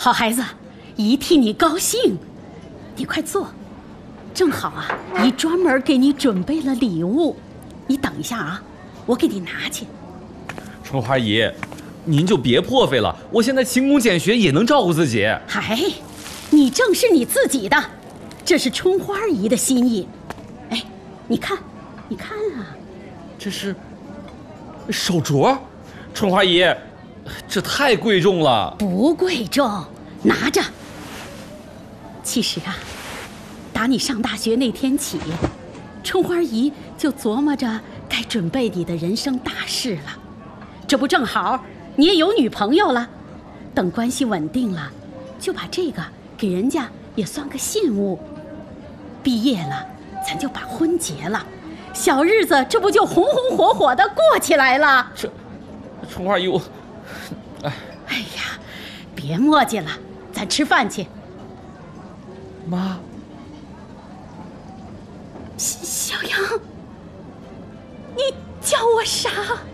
好孩子，姨替你高兴，你快坐。正好啊，姨专门给你准备了礼物，你等一下啊，我给你拿去。 春花姨，您就别破费了，我现在勤工俭学也能照顾自己。 哎，你正是你自己的，这是春花姨的心意。哎，你看啊， 这是手镯，春花姨，这太贵重了。 不贵重，拿着。其实啊，打你上大学那天起，春花姨就琢磨着该准备你的人生大事了。这不正好你也有女朋友了，等关系稳定了，就把这个给人家也算个信物。毕业了，咱就把婚结了，小日子这不就红红火火的过起来了？ 春花姨， 哎呀，别磨叽了，咱吃饭去。 妈， 小杨，你叫我啥？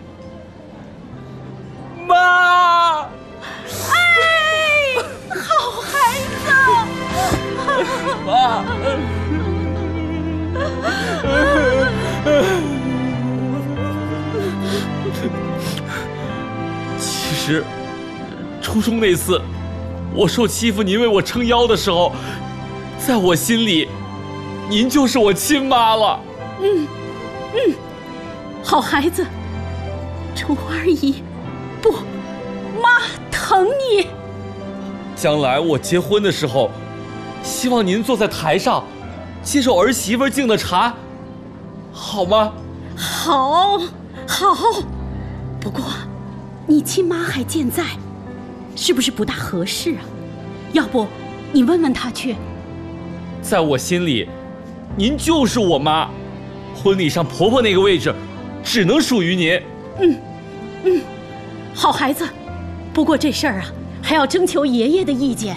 妈！ 哎，好孩子！ 妈！其实，初中那次，我受欺负，您为我撑腰的时候，在我心里，您就是我亲妈了。 好孩子，春花姨，不，妈疼你。 将来我结婚的时候，希望您坐在台上，接受儿媳妇敬的茶，好吗？ 好。不过，你亲妈还健在，是不是不大合适啊？要不，你问问她去。 在我心里，您就是我妈，婚礼上婆婆那个位置，只能属于您。 好孩子，不过这事儿啊，还要征求爷爷的意见。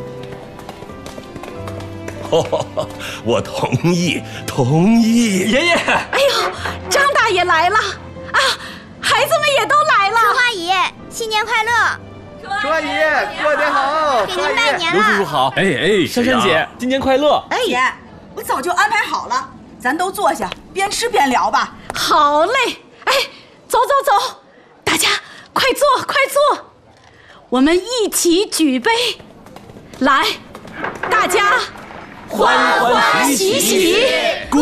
我同意。 爷爷， 哎呦，张大爷来了啊！孩子们也都来了。 春花姨，新年快乐！ 春花姨过年好！ 给您拜年刘叔叔了。 好。 哎， 珊珊姐，新年快乐！ 哎，姐，我早就安排好了，咱都坐下，边吃边聊吧。 好嘞，哎，走，大家快坐，我们一起举杯，来，大家欢欢喜喜， 恭